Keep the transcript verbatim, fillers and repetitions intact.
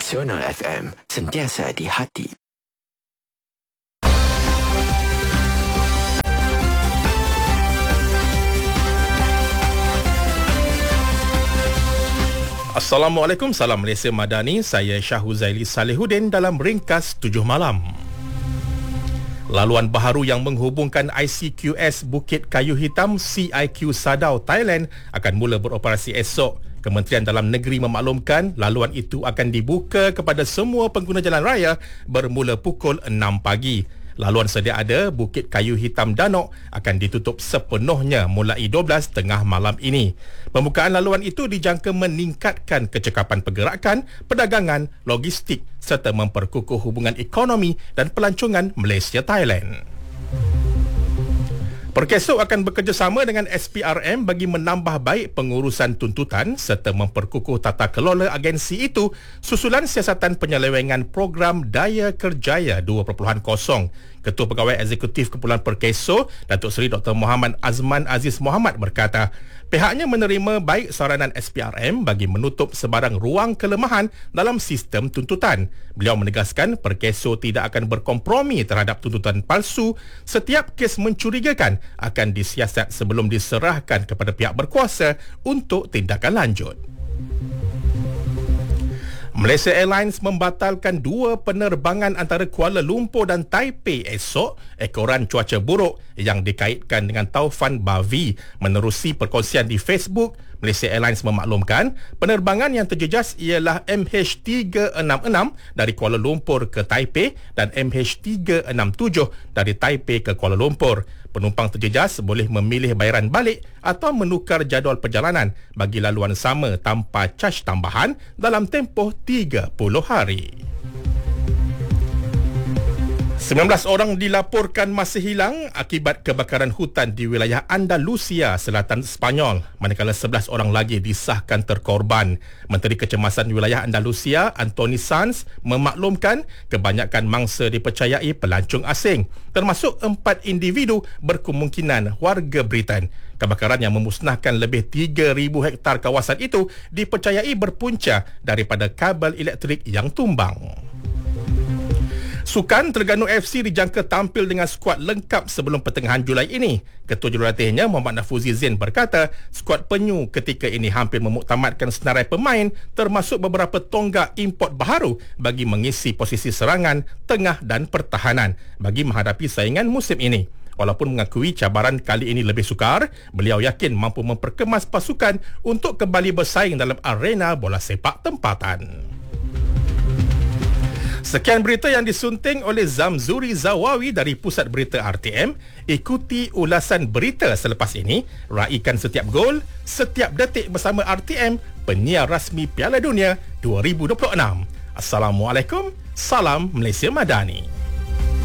Nasional F M, sentiasa di hati. Assalamualaikum, salam Malaysia Madani. Saya Syahuzaili Salihuddin dalam Ringkas tujuh Malam. Laluan baharu yang menghubungkan I C Q S Bukit Kayu Hitam C I Q Sadao, Thailand akan mula beroperasi esok. Kementerian Dalam Negeri memaklumkan laluan itu akan dibuka kepada semua pengguna jalan raya bermula pukul enam pagi. Laluan sedia ada Bukit Kayu Hitam Danok akan ditutup sepenuhnya mulai dua belas tengah malam ini. Pembukaan laluan itu dijangka meningkatkan kecekapan pergerakan, perdagangan, logistik serta memperkukuh hubungan ekonomi dan pelancongan Malaysia-Thailand. Perkeso akan bekerjasama dengan S P R M bagi menambah baik pengurusan tuntutan serta memperkukuh tata kelola agensi itu susulan siasatan penyelewengan program Daya Kerjaya dua titik kosong. Ketua Pegawai Eksekutif Kumpulan Perkeso, Datuk Seri Doktor Muhammad Azman Aziz Muhammad berkata, pihaknya menerima baik saranan S P R M bagi menutup sebarang ruang kelemahan dalam sistem tuntutan. Beliau menegaskan Perkeso tidak akan berkompromi terhadap tuntutan palsu. Setiap kes mencurigakan akan disiasat sebelum diserahkan kepada pihak berkuasa untuk tindakan lanjut. Malaysia Airlines membatalkan dua penerbangan antara Kuala Lumpur dan Taipei esok ekoran cuaca buruk yang dikaitkan dengan taufan Bavi. Menerusi perkongsian di Facebook, Malaysia Airlines memaklumkan penerbangan yang terjejas ialah M H tiga enam enam dari Kuala Lumpur ke Taipei dan M H tiga enam tujuh dari Taipei ke Kuala Lumpur. Penumpang terjejas boleh memilih bayaran balik atau menukar jadual perjalanan bagi laluan sama tanpa caj tambahan dalam tempoh tiga puluh hari. sembilan belas orang dilaporkan masih hilang akibat kebakaran hutan di wilayah Andalusia, selatan Sepanyol, manakala sebelas orang lagi disahkan terkorban. Menteri Kecemasan Wilayah Andalusia, Antoni Sanz, memaklumkan kebanyakan mangsa dipercayai pelancong asing, termasuk empat individu berkemungkinan warga Britain. Kebakaran yang memusnahkan lebih tiga ribu hektar kawasan itu dipercayai berpunca daripada kabel elektrik yang tumbang. Sukan Terengganu F C dijangka tampil dengan skuad lengkap sebelum pertengahan Julai ini. Ketua Jurulatihnya Muhammad Nafuzi Zain berkata, skuad penyu ketika ini hampir memuktamadkan senarai pemain termasuk beberapa tonggak import baharu bagi mengisi posisi serangan, tengah dan pertahanan bagi menghadapi saingan musim ini. Walaupun mengakui cabaran kali ini lebih sukar, beliau yakin mampu memperkemas pasukan untuk kembali bersaing dalam arena bola sepak tempatan. Sekian berita yang disunting oleh Zamzuri Zawawi dari Pusat Berita R T M. Ikuti ulasan berita selepas ini. Raikan setiap gol, setiap detik bersama R T M, penyiar rasmi Piala Dunia dua ribu dua puluh enam. Assalamualaikum, salam Malaysia Madani.